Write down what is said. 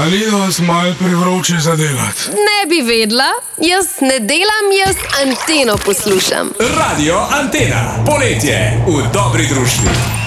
Ali je vas malo prevroče za delati? Ne bi vedela, jaz ne delam, jaz Anteno poslušam. Radio Antena, poletje v dobri družbi.